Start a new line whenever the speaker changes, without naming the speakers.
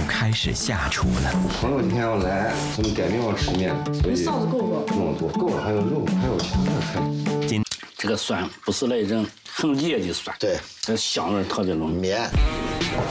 开始下厨了。
朋友今天要来，咱们改面要吃面，所以
臊子够不够？
那么多够了，还有肉，还有其他的菜。
这个蒜不是那种很烈的蒜，
对，
这香味特别浓。
绵。